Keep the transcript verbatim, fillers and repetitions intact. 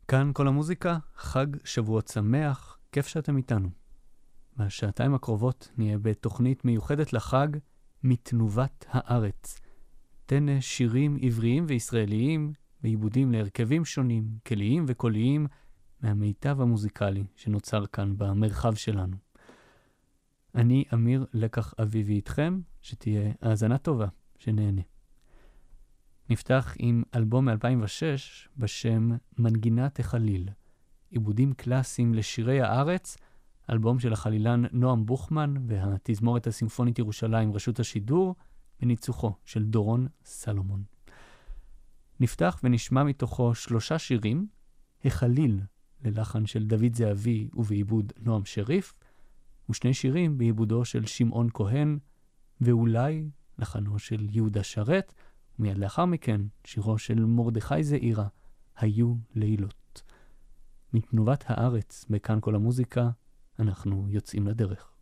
כאן כל המוזיקה, חג שבועות שמח, כיף שאתם איתנו. בשעתיים הקרובות נהיה בתוכנית מיוחדת לחג מתנובת הארץ. תן שירים עבריים וישראליים ועיבודים להרכבים שונים, כליים וקוליים, מהמיטב המוזיקלי שנוצר כאן במרחב שלנו. אני אמיר לקח אביבי איתכם, שתהיה האזנה טובה, שנהנה. נפתח עם אלבום מ-אלפיים ושש בשם מנגינת החליל, עיבודים קלאסיים לשירי הארץ, אלבום של החלילן נועם בוכמן והתזמורת הסימפונית ירושלים רשות השידור, בניצוחו של דורון סלומון. נפתח ונשמע מתוכו שלושה שירים, החליל ללחן של דוד זהבי ובעיבוד נועם שריף, ושני שירים בעיבודו של שמעון כהן, ואולי לחנו של יהודה שרת, ומיד לאחר מכן שירו של מרדכי זעירה, היו לילות. מתנובת הארץ, בכאן כל המוזיקה, אנחנו יוצאים לדרך.